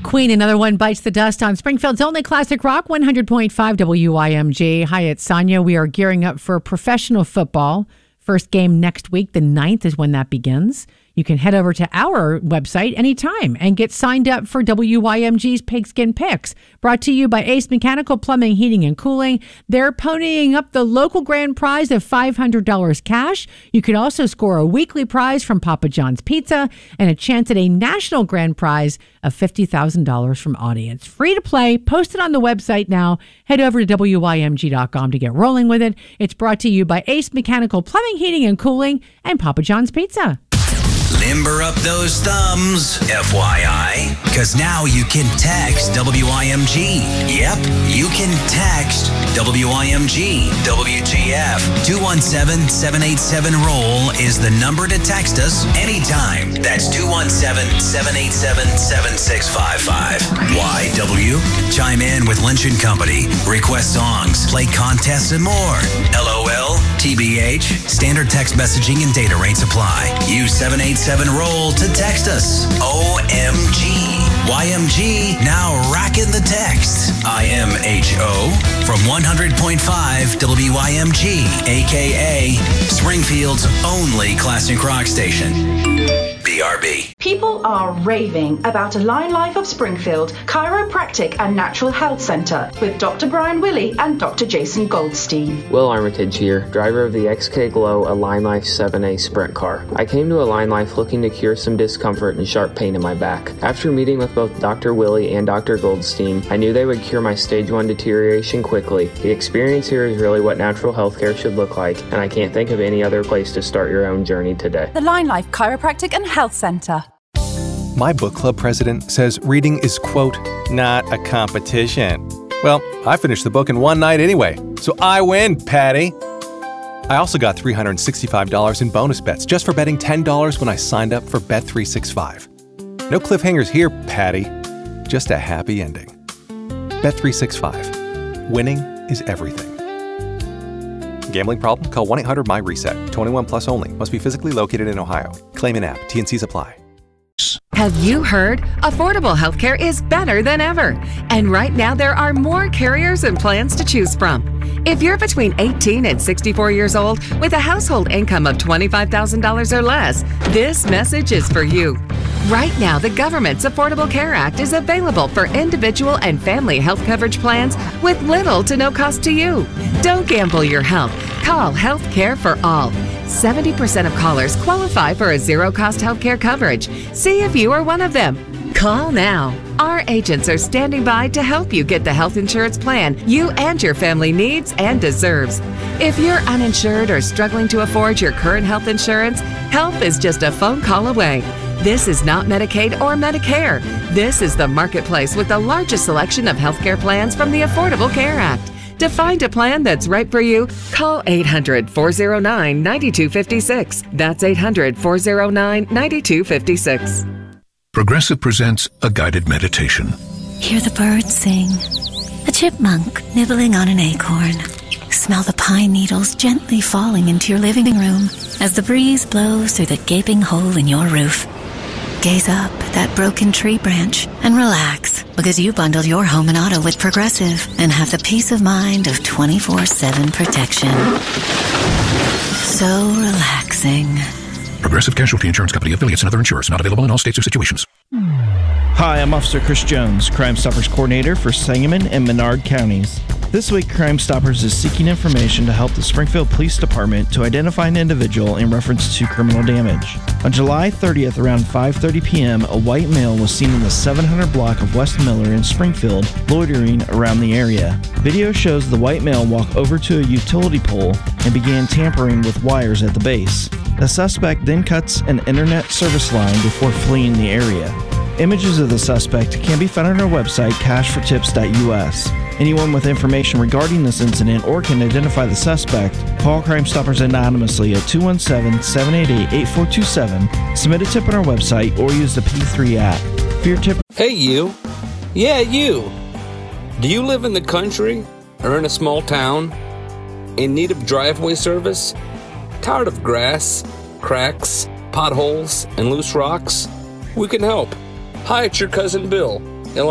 Queen, another one bites the dust on Springfield's only classic rock, 100.5 WYMG. Hi, it's Sonia. We are gearing up for professional football. First game next week, the 9th is when that begins. You can head over to our website anytime and get signed up for WYMG's Pigskin Picks, brought to you by Ace Mechanical Plumbing, Heating, and Cooling. They're ponying up the local grand prize of $500 cash. You can also score a weekly prize from Papa John's Pizza and a chance at a national grand prize of $50,000 from Audience. Free to play. Post it on the website now. Head over to WYMG.com to get rolling with it. It's brought to you by Ace Mechanical Plumbing, Heating, and Cooling and Papa John's Pizza. Limber up those thumbs, FYI, because now you can text WYMG. Yep, you can text WYMG. WTF. 217-787-ROLL is the number to text us anytime. That's 217-787-7655. YW. Chime in with Lynch & Company. Request songs, play contests, and more. LOL, TBH, standard text messaging and data rates apply. Use 787-ROLL to text us. OMG. YMG, now rocking the text. IMHO from 100.5 WYMG, a.k.a. Springfield's only classic rock station. BRB. People are raving about Align Life of Springfield Chiropractic and Natural Health Center with Dr. Brian Willey and Dr. Jason Goldstein. Will Armitage here, driver of the XK Glow Align Life 7A Sprint car. I came to Align Life looking to cure some discomfort and sharp pain in my back. After meeting with both Dr. Willey and Dr. Goldstein, I knew they would cure my stage 1 deterioration quickly. The experience here is really what natural healthcare should look like, and I can't think of any other place to start your own journey today. The Align Life Chiropractic and Health Center. My book club president says reading is, quote, not a competition. Well, I finished the book in one night anyway, so I win, Patty. I also got $365 in bonus bets just for betting $10 when I signed up for Bet365. No cliffhangers here, Patty. Just a happy ending. Bet365. Winning is everything. Gambling problem? Call 1-800-MY-RESET. 21 plus only. Must be physically located in Ohio. Claim in app. T&Cs apply. Have you heard? Affordable healthcare is better than ever. And right now there are more carriers and plans to choose from. If you're between 18 and 64 years old with a household income of $25,000 or less, this message is for you. Right now, the government's Affordable Care Act is available for individual and family health coverage plans with little to no cost to you. Don't gamble your health. Call Health Care for All. 70% of callers qualify for a zero-cost healthcare coverage. See if you are one of them. Call now. Our agents are standing by to help you get the health insurance plan you and your family needs and deserves. If you're uninsured or struggling to afford your current health insurance, help is just a phone call away. This is not Medicaid or Medicare. This is the marketplace with the largest selection of healthcare plans from the Affordable Care Act. To find a plan that's right for you, call 800-409-9256. That's 800-409-9256. Progressive presents a guided meditation. Hear the birds sing, a chipmunk nibbling on an acorn. Smell the pine needles gently falling into your living room as the breeze blows through the gaping hole in your roof. Gaze up at that broken tree branch and relax, because you bundled your home and auto with Progressive and have the peace of mind of 24/7 protection. So relaxing. Progressive Casualty Insurance Company, affiliates, and other insurers. Not available in all states or situations. Hi, I'm Officer Chris Jones, Crime Stoppers Coordinator for Sangamon and Menard Counties. This week, Crime Stoppers is seeking information to help the Springfield Police Department to identify an individual in reference to criminal damage. On July 30th, around 5:30 p.m., a white male was seen in the 700 block of West Miller in Springfield, loitering around the area. Video shows the white male walk over to a utility pole and began tampering with wires at the base. The suspect then cuts an internet service line before fleeing the area. Images of the suspect can be found on our website, cashfortips.us. Anyone with information regarding this incident or can identify the suspect, call Crime Stoppers anonymously at 217-788-8427, submit a tip on our website, or use the P3 app. For your tip... Hey, you. Yeah, you. Do you live in the country or in a small town? In need of driveway service? Tired of grass, cracks, potholes, and loose rocks? We can help. Hi, it's your cousin Bill.